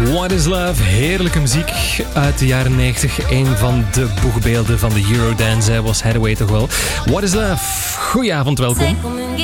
What is Love? Heerlijke muziek uit de jaren 90. Een van de boegbeelden van de Eurodance was Hathaway toch wel. What is Love? Goedenavond, welkom.